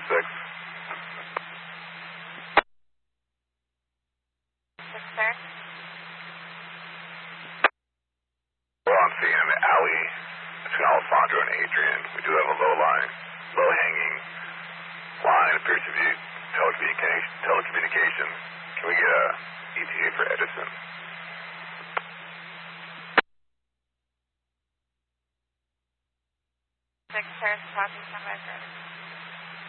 6. 6, sir. We're on scene in the alley between Alessandro and Adrian. We do have a low-hanging line. Appears to be telecommunication. Can we get a ETA for Edison? 6, sir. Copy. Stand by for Edison.